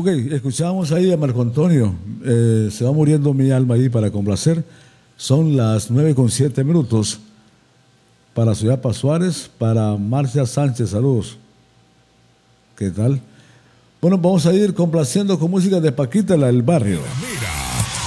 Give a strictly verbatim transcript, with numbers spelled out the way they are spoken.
Ok, escuchamos ahí a Marco Antonio. Eh, se va muriendo mi alma ahí para complacer. Son las nueve con siete minutos. Para Suyapa Suárez, para Marcia Sánchez, saludos. ¿Qué tal? Bueno, vamos a ir complaciendo con música de Paquita, la del barrio.